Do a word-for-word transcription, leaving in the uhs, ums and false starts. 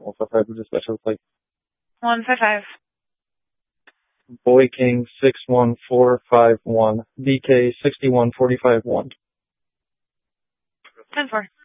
one five five, dispatch of the flight. one five five. Boy King six one four five one, B K six one four five one. ten four.